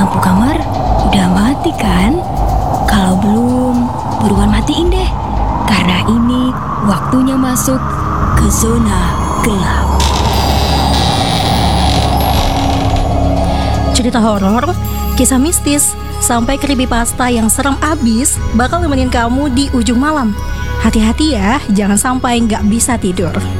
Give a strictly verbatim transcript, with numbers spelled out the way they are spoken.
lampu kamar udah mati kan? Kalau belum, buruan matiin deh. Karena ini waktunya masuk ke zona gelap. Cerita horor, kisah mistis, sampai creepypasta yang serem abis bakal nemenin kamu di ujung malam. Hati-hati ya, jangan sampai nggak bisa tidur.